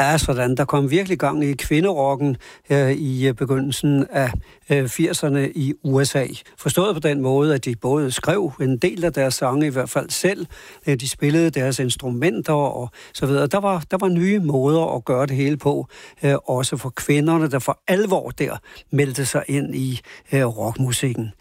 Ja, sådan. Der kom virkelig gang i kvinderocken i begyndelsen af 80'erne i USA. Forstået på den måde, at de både skrev en del af deres sange, i hvert fald selv. De spillede deres instrumenter og så videre. Der var nye måder at gøre det hele på. Også for kvinderne, der for alvor der meldte sig ind i rockmusikken.